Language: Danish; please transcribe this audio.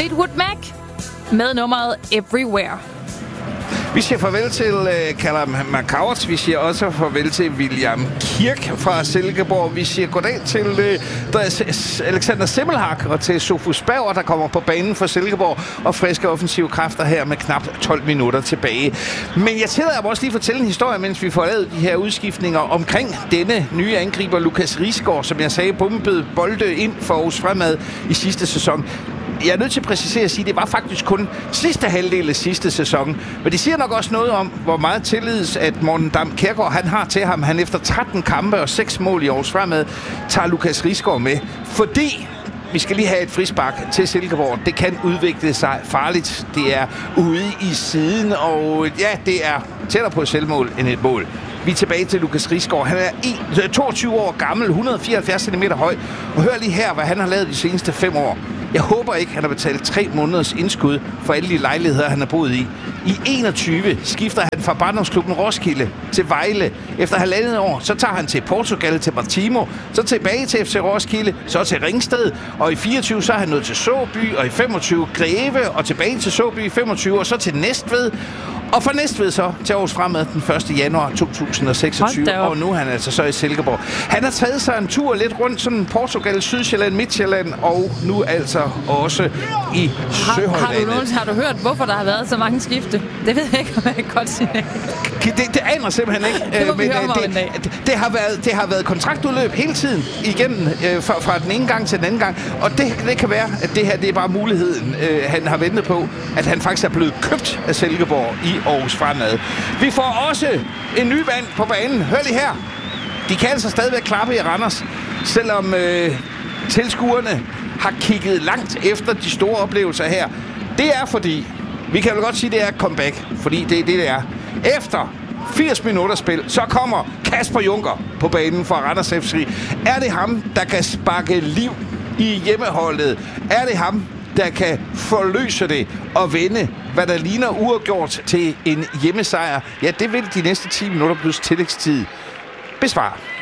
Fleetwood Mac med nummeret Everywhere. Vi siger farvel til Callum McCourt. Vi siger også farvel til William Kirk fra Silkeborg. Vi siger goddag til Alexander Semmelhag og til Sofus Bauer, der kommer på banen for Silkeborg, og friske offensive kræfter her med knap 12 minutter tilbage. Men jeg tillader mig også lige fortælle en historie, mens vi får lavet de her udskiftninger omkring denne nye angriber, Lukas Risgaard, som jeg sagde, bombede bolde ind for Aarhus Fremad i sidste sæson. Jeg er nødt til at præcisere at sige, at det var faktisk kun sidste halvdel af sidste sæson. Men det siger nok også noget om, hvor meget tillid, at Morten Dam Kjærgaard han har til ham. Han efter 13 kampe og 6 mål i Aarhus Fremad tager Lukas Risgaard med. Fordi vi skal lige have et frispark til Silkeborg. Det kan udvikle sig farligt. Det er ude i siden, og ja, det er tættere på et selvmål end et mål. Vi er tilbage til Lukas Risgaard. Han er 22 år gammel, 174 cm høj. Og hør lige her, hvad han har lavet de seneste 5 år. Jeg håber ikke, han har betalt 3 måneders indskud for alle de lejligheder, han har boet i. I 21 skifter han fra barndomsklubben Roskilde til Vejle. Efter 1,5 år, så tager han til Portugal, til Martimo, så tilbage til FC Roskilde, så til Ringsted, og i 24 så er han nået til Såby, og i 25 Greve, og tilbage til Såby i 25, og så til Næstved. Og fra Næstved så til Aarhus Fremad den 1. januar 2026, og nu er han altså så i Silkeborg. Han har taget sig en tur lidt rundt sådan Portugal, Sydsjælland, Midtjylland, og nu altså også i Søhøjlandet. Har du hørt, hvorfor der har været så mange skifte? Det ved jeg ikke, om jeg kan godt sige. Det aner simpelthen ikke. Det må vi høre om en dag. Det har været kontraktudløb hele tiden igennem fra den ene gang til den anden gang. Og det kan være, at det her det er bare muligheden, han har ventet på, at han faktisk er blevet købt af Silkeborg i Aarhus Fremad. Vi får også en ny mand på banen. Hør lige her. De kan altså stadigvæk klappe i Randers, selvom tilskuerne har kigget langt efter de store oplevelser her. Det er fordi, vi kan jo godt sige, det er et comeback, fordi det er det er. Efter 80 minutter spil, så kommer Kasper Junker på banen for Randers FC. Er det ham, der kan sparke liv i hjemmeholdet? Er det ham, der kan forløse det og vende, hvad der ligner uafgjort til en hjemmesejr? Ja, det vil de næste 10 minutter plus tillægstid besvare.